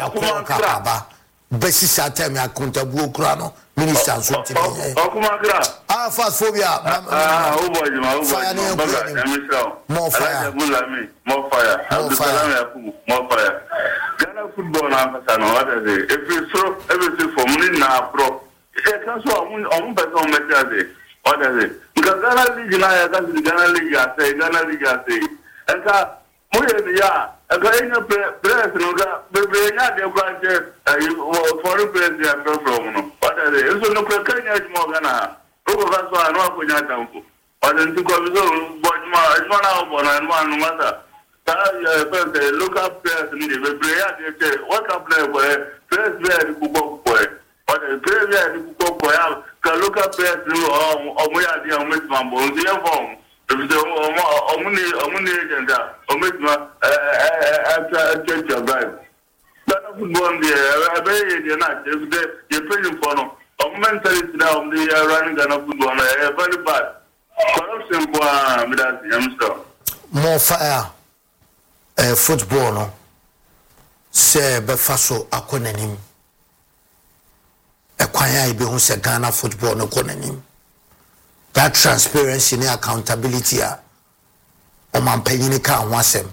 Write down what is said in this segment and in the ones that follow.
akwa besi satem ya kontabuo kura no minister so timi okumakra fast phobia fire more fire Ghana football na pasa no what is it every from na pro e kan so on person on message what is it because Ghana league na ya kan Ghana league ase enka mo ye ya enya press no ga bebe nya de kwa foreign press ya from no what is it so no kan nya mo Ghana o ga so anu akonya tampo what is it ko so bojma na obona no mata local players in the player what can play where players where the boy or the player where the boy local players or we are the almost mambo the form if the only agent after change your drive that football the very not if they playing for no mentality now the running Ghana football very bad corruption more fire football no se be faso akonanim ekwanya ibe hu se Ghana football no konanim that transparency and accountability a o man panyini ka ho asem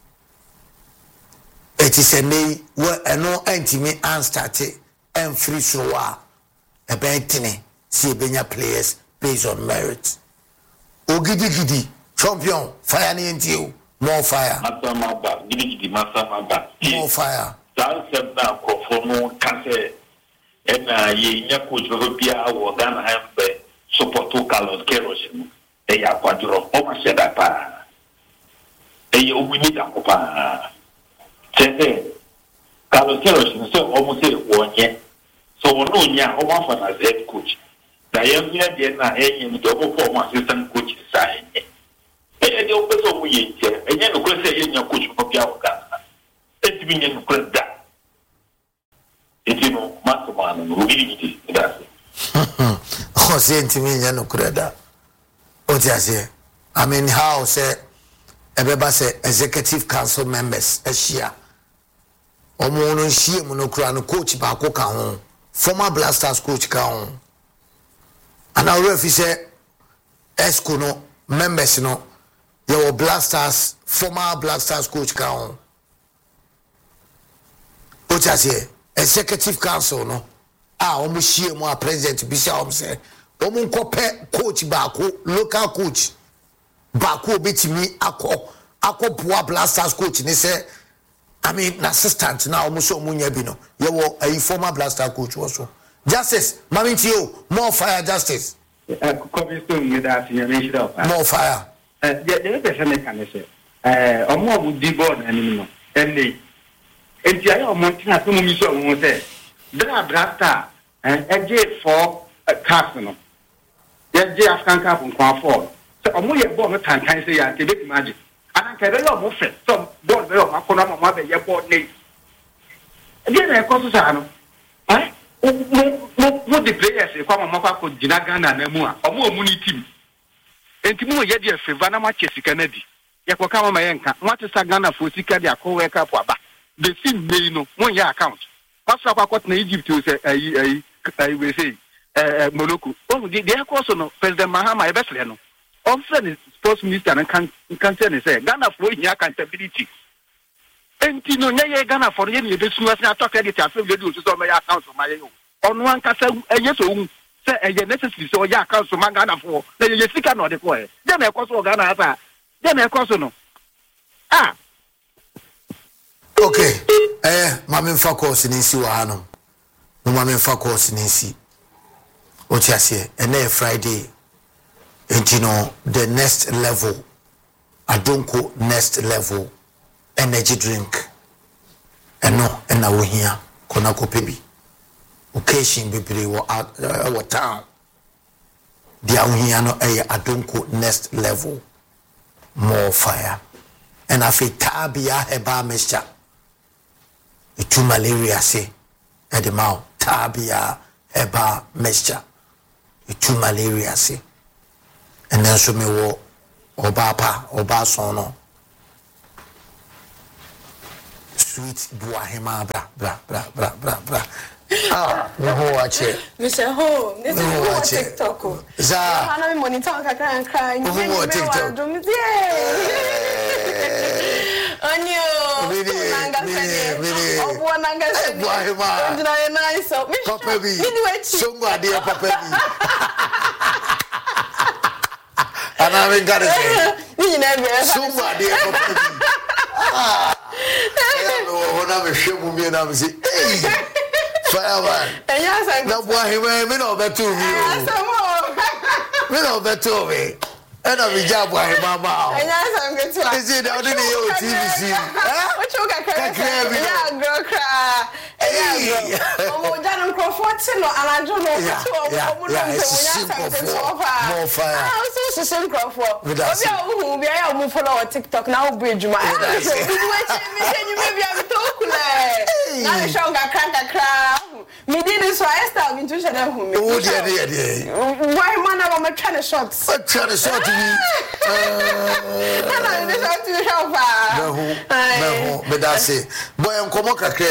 it is a nay we eno antimi an start and free so a ebentine see benya players based on merit ogidi champion fire ni ntio more fire. Masamaba, gidi masamaba. More fire. That na kofono kase ena ye nya coach bia wo Ghana hambe support Carlos Queiroz e ya kwadro o ma sheda pa. E yo we need akopa. Tete Carlos Queiroz so o mo se wonye. So wono nya o ma fa na head coach. Da yem nya de na enye ni do mo for mo assistant coach sai. E o peso mu ye je enye no kwese ye nya coach ko bia wo Ghana e ti nye no kwese da e ti no masoma no wo gidi da o se ti nya no kwese da o ti ase I mean how say ebeba say executive council members ehia omo no hie mu no kura no coach ba ko ka ho former Blasters coach ka ho ana referee say esco no members no your Blasters, former Blasters coach Kaon. What I say, executive council, no? Omushie mo president Bishop say, Omunkope coach Baku, local coach Baku bitimi ako poor Blasters coach. They say, I mean, assistant now, Muso Munyabino. You were a former Blaster coach also. Justice, Mamintio, more fire, justice. More fire. The person can say, or would be born and they entire mountain as soon as you won't say, there are blaster and a J for a castle. There's J Afghan cap on Quanford. So, I'm more born a time say, I can make magic. And I carry your muffin, some board of Maconama mother, your board name. Again, I call Susano. Eh? What the players come on Mapa could Ginagana and Nemua, or more money team. Entimu ye de favana ma chesi Kennedy ya kwa kama mayenka nwate sa Ghana for sika dia ko weka po aba the sim dey no won ya account pastor kwa kwat na Egypt o say we say Morocco o de course no President Mahama e besle no on friend sports minister kan say Ghana for nya accountability enti no nya ye Ghana for ye ne be sunu ase ato credit afi we do so ma ya account ma ye onu an kasa enye so say e necessary so ya account so ma Ghana for na ye sika no de ko e dem e koso Ghana asa dem e koso no okay mama mfa course ni si wa hanom mama mfa course ni si o ti ase na Friday enti no the next level adonko next level energy drink eno na wo hia kona ko pebi occasion bebre wo town dia ohia no adonko next level more fire and afitabia heba mixture itu malaria say at the mouth tabia heba mixture itu malaria say and then so me wo oba son no sweet Buahima bra. Ah, no watch. Mr. Ho, this is TikTok. Za. Hana mi monitor kakra and cry. Who TikTok? Onyo. Papa B. Songa dear Papa B. And I got it. Songa dear Papa B. When I'm a ship with me and I'm saying, hey, fireman. And yes, I know why he may not bet to me. We don't bet to me. And I'm a job by Mama. And yes, I'm going to is it out in the TVC? What you got? Yeah, girl, cry. Oh, John Crawford, and I don't know. More fire. I'm so simple Crawford. We are moving follow TikTok now. Bridge my you may be a talk. Now, show a crack. Me did this so I started into Shadam. Oh, dear. Why, man, I'm trying to shot. Trying to shot. But that's it. Boy, I'm come on, say,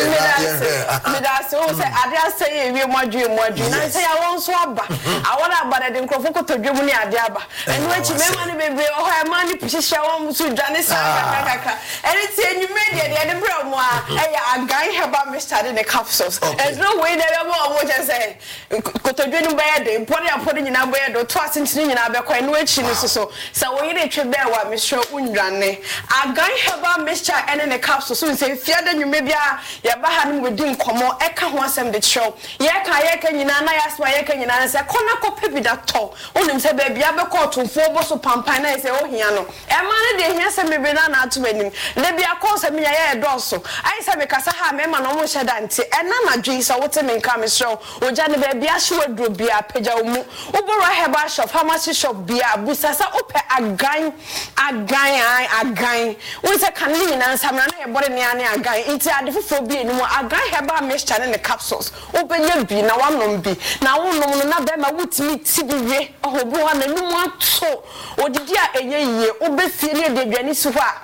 I dare say, we want you. I say, I won't swap. I want to buy the Crofoko to Germany at Diaba. And when you may money, or her money, position to Janice. And it's in you made it, and the brown one. A guy about me starting the capsules. There's no way that I want to say, Cotogen bed, putting in a bed or twice in Abaco and which so we need to bear what Mr. Undrane. A guy about Mr. and the capsule soon say, fear that you may be a bahan with doing como, Eka wants them the show. Yaka, you know, I asked my Eka, and I said, Konako Pipi that tall. Only said, baby, I have a call to 4 boss of Pampana. I say, oh, Hiano. And money, yes, and maybe not to him. Let me a course of me a dorsal. I said, because I have Memon almost a dante, and Nana G's or what's in coming show, or Johnny Baby, I should do be a pejamu. Over I have a shop, how much shop be a busasa open a guy. Once I can live in and some body near a guy, it's a different being. A guy have a mixture in the capsules. Open your be now one be. Now one no them I would meet Sibi or one and no one so. Or did you a year? Obe feeling the Janisuwa.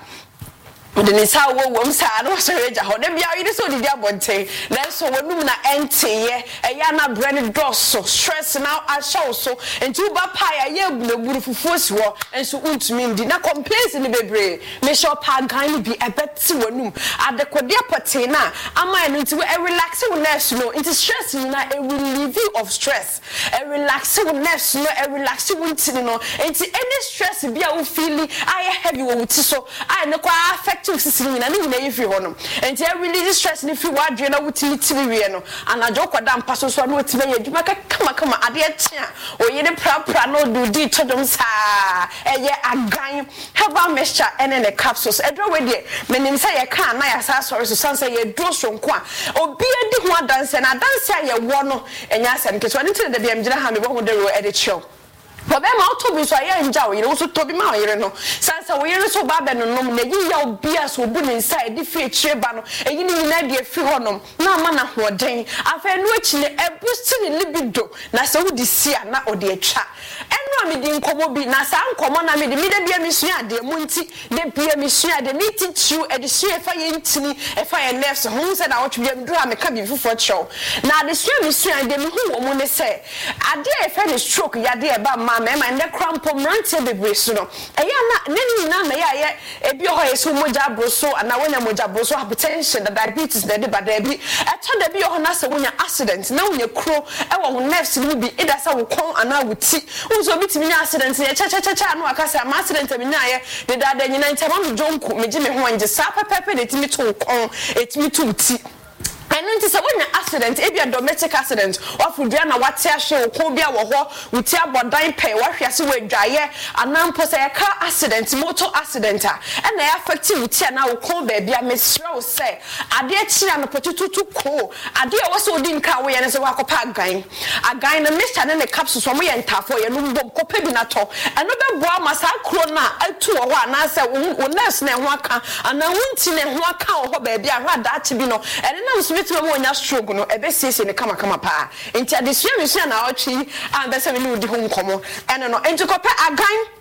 The Nisa was I was a rager. How they be so the Diabonte. Then so when Luna empty, a yana branded doors so stress now I show so and two bapaya ye the beautiful force war and so to me did not complain in the baby. May shop kind be a bet to a noom at the Kodia Patina. Am I into a relaxing nurse no it is stress in a relieving of stress. A relaxing nurse no a relaxing no and any stress be a feeling I have you with so I know quite affect sisini na ni na yifi hono enti e release stress ni fi wadwe na wutimi tibi no anajo kwada mpaso so na wutimi yadwuma kama ade atia oyire prapra no do di todom sa eye agan herbal mixture ene ne capsules edro we de menim say ye kan na ya sa sorry so sansa ye do sonko a obi edi ho adanse na adanse a ye wo no enya asem keso ani tire de bia mgira ha me bo ho de ro ede chill. But then I'll to be so I enjoy you also to be my Sansa we are so bad and no you beers will be inside the free trebano and you need an idea free honum. No man who dang I found watching a boosting in libido na so the sea na or the chat. And no me didn't come be na some common I made the middle be a mission at the Munti, the be a mission at the meeting you at the sea if I ain't if I left home said I want to be a drama cabin for show. Now the stream is and then who woman say I dare if I stroke ya dear about mama and the crampo mrantie bebre so no eya na neni na me ya ebi ho yeso moja broso ana wonya moja broso hypertension the diabetes the bad ebi eto da bi ho na se wonya accident na wonya kro e wo nerves ni bi ida sa wo kon ana wuti unso bi timi nya accident ye cha no akasa ma accident bi nya ye de da da nyina ntama me jonku me gi me ho anje sa pepepe de timi to kon etimi to wuti. And then it's a accident, if you domestic accident, or for Diana, what's your show, Cobia, or with your body pay, what you see with dry, and now post a car accident, motor accident, and the affective now call baby, I miss Rose say, I dare China potato to cool. I dare also didn't car way and as a walk park guy. A guy in a mist and then a capsule from me and tap for your little copinato. Another boy must have crona, I 2 or 1, I said, less than 1 car, and I went in and 1 car, baby, I had that to be no, and then to mo nya stroke no ebe sese ne kama pa enti ade sua na ochi and be se me no di ho nkomo eno no enti kope agan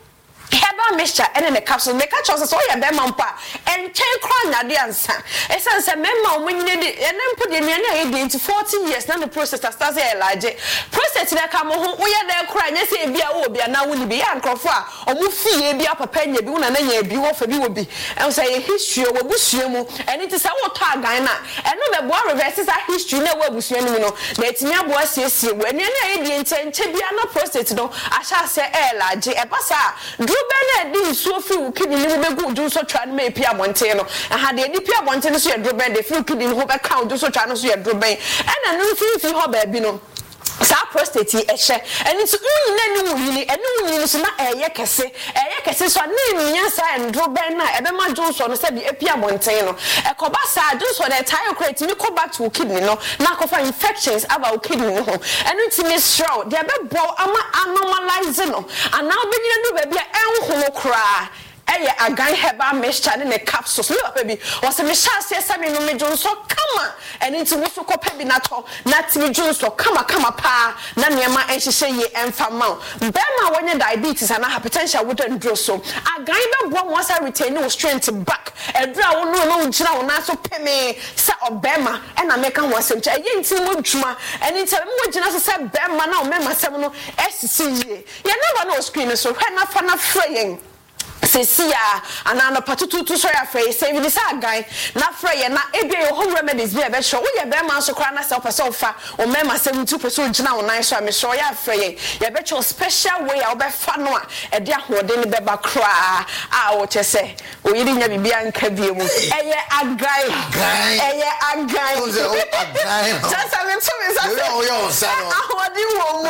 herbal mixture and the capsule make a choice so ya be mampa and chain crown na de ansa esan se memma o munye de enem po de nua na into 40 years na the process start say large process na ka mo ho wo ya de kra nya se bia wo bia na wo ni bi ya nkrofo a o mu fie bia papa nya bi wo na nya bi wo fa bi wo bi en say history wo busua mu and it is a wo to agan na eno be bo reverse sa history na wo busua ni mu no na etimi abo asiesie wo ene na e di nche bia na process no asha se large e pasa drobene di so fi wo kidi ni wo be go do so twa na me pia monte no aha de di pia monte no so ye drobene de fi kidi ni ho be ka do so twa no so ye drobene ena no fi ho ba bi no sa prostate ehye eni so unyi na ni wuni eni wuni so na eye kese so na emiya sa ndroben na ebe ma jonso no se bi epia monten no ekoba sa jonso na tire crate mi ko back to kidney no na kofa infections about kidney no eni ti mi straw de be bo ama anomalize no ana obinye no ba bia enho kra eye agan herbal mixture ne capsules me papa bi o se me chance ese me no me jonso kama eni ti wo so ko pa bi na to na ti me jonso kama pa na niema enhihye ye emfa ma be ma wonye diabetes and hypertension wouldn't draw so agan be bo mo sa retain no strength back edra wo no gira wo na so peme se obema e na meka ho asem cha ye nti mo dwuma eni ti mo gina so se be ma na o mema sem no esisi ye ye never no screen so hwe na fa na fraying Sesia anana patutu so ya frey say we say agan na frey na ebia your home remedies be be sure we be man so kra na self person fa o mema 72% gina wo nan so me sure ya frey ye be cho special way a wo be fa no a e de ahode ne be ba kra a wo che say o yiri nya bibia nka biemu eye agan just am to me say ahode wo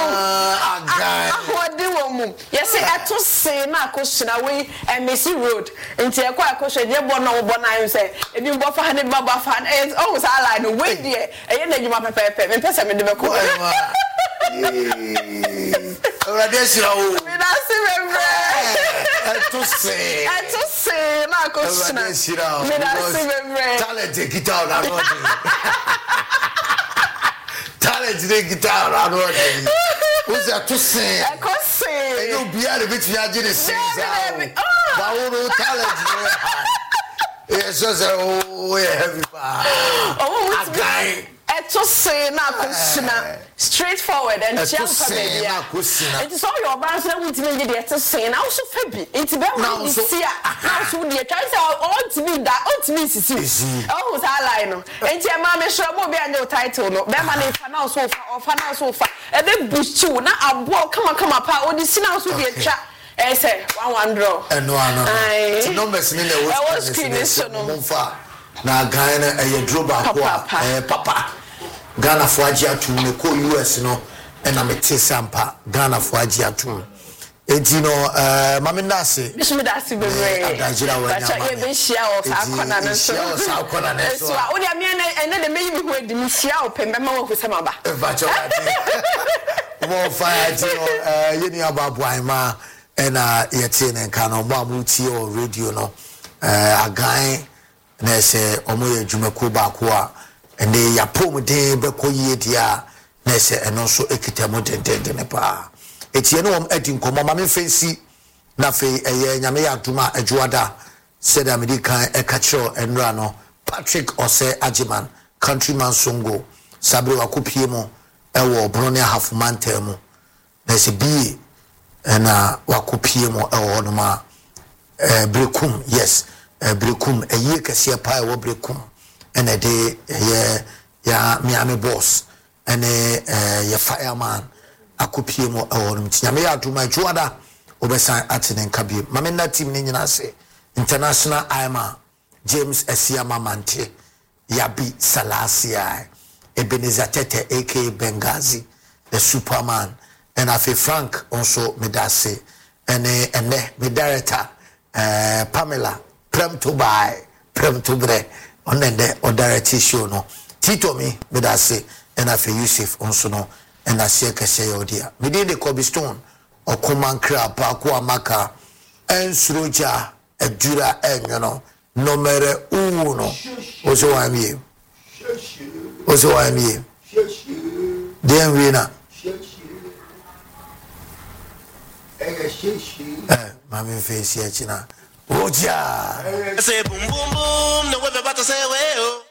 mu yes eto say na akosina we Messi Road into a quite question. You born no born. I say if you bought for 100 baba fan, it's always I like the way there. And then you might pay me person me the call. To say, na question. Talent take it out. Talent take it out. Who's that to say? I could say. You be a bit viaging the same. Talent. Yes, oh, heavy. Oh, guy. To say na kushina straightforward and jump baby. It is all your brands that we didn't get to say now so fabi. It's be now see now so the try say all to me that all to me is oh was I line no enti e ma me sure mo be an title no be ma na fa now so fa e be boost you na abo come pa odi si now so the twa e say one draw no numbers ni na was screen so no na Ghana e draw ba papa Ghana for agiatum ne ko US no na mete sampa Ghana for agiatum enti no mame ndase bisumi dase bebre adajira wa nyama e be hia o sa akona no so so o dia me ene de meyi bi ho edi mi hia o pembe ma wo kusema ba bacho mo fire ti no yeni ababu anma na yete ne nka no mo amuti o radio no agan na se omo ye dwumako ba ko a ende ya pom de be koyie dia na se eno so ekitamo de ne pa etie no edi nkomo ma me fensi na fe eye nyame ya aduma adwada said American ekacho enra no Patrick Ose Ajiman countryman songo sabre wakopie mo ewo bronia halfmantel mo na se bi na wakopie mo ewo no ma brekum yes brekum eye kase pa ewo brekum ene de ya miami boss ene ya fireman akopie mo ewo no nyame ya aduma adwada obesan atene nkabie mame na team ni nyina se international IMA James Esiama Mante Yabi Salasia Ebenezer Tete aka Bengazi the Superman and Afi Frank also medase and me director Pamela Prem to bre on the director show no Tito me medase and Afi Yusuf also no and Asia Kase odia me dey the Kobe Stone Okuman Crab Paku Amaka and Suroja Edura enyo no mere uno oso wa mi den wina Mami face here china. Oh yeah. Say boom boom boom, no we about to say well.